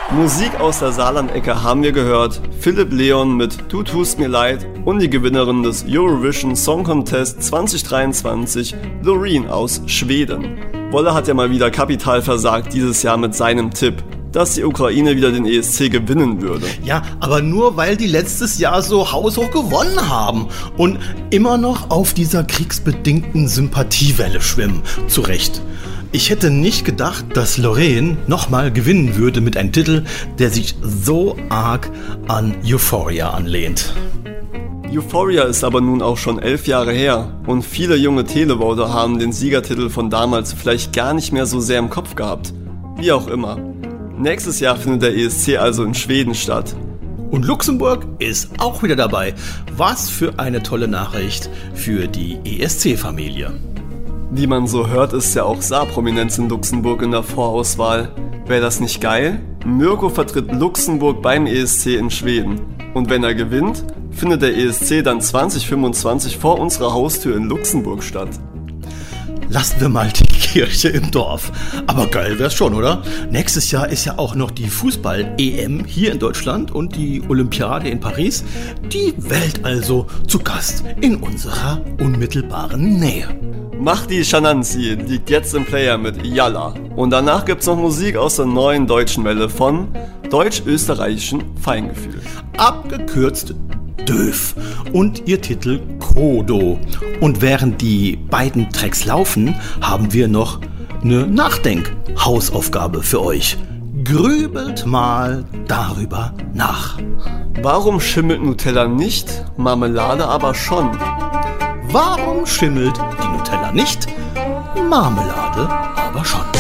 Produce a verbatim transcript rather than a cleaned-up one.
Musik aus der Saarland-Ecke haben wir gehört. Philipp Leon mit Du tust mir leid und die Gewinnerin des Eurovision Song Contest zwanzig dreiundzwanzig, Loreen aus Schweden. Wolle hat ja mal wieder kapital versagt dieses Jahr mit seinem Tipp, dass die Ukraine wieder den E S C gewinnen würde. Ja, aber nur weil die letztes Jahr so haushoch gewonnen haben und immer noch auf dieser kriegsbedingten Sympathiewelle schwimmen. Zu Recht. Ich hätte nicht gedacht, dass Loreen nochmal gewinnen würde mit einem Titel, der sich so arg an Euphoria anlehnt. Euphoria ist aber nun auch schon elf Jahre her und viele junge Televoter haben den Siegertitel von damals vielleicht gar nicht mehr so sehr im Kopf gehabt. Wie auch immer. Nächstes Jahr findet der E S C also in Schweden statt. Und Luxemburg ist auch wieder dabei. Was für eine tolle Nachricht für die E S C-Familie. Wie man so hört, ist ja auch Saarprominenz in Luxemburg in der Vorauswahl. Wäre das nicht geil? Mirko vertritt Luxemburg beim E S C in Schweden. Und wenn er gewinnt, findet der E S C dann zwanzig fünfundzwanzig vor unserer Haustür in Luxemburg statt. Lassen wir mal die Kirche im Dorf. Aber geil wär's schon, oder? Nächstes Jahr ist ja auch noch die Fußball-E M hier in Deutschland und die Olympiade in Paris. Die Welt also zu Gast in unserer unmittelbaren Nähe. Mach die Schananzi liegt jetzt im Player mit Yalla. Und danach gibt's noch Musik aus der neuen deutschen Welle von deutsch-österreichischen Feingefühl. Abgekürzt Döf und ihr Titel Kodo. Und während die beiden Tracks laufen, haben wir noch eine Nachdenk-Hausaufgabe für euch. Grübelt mal darüber nach. Warum schimmelt Nutella nicht, Marmelade aber schon? Warum schimmelt die Nutella nicht, Marmelade aber schon?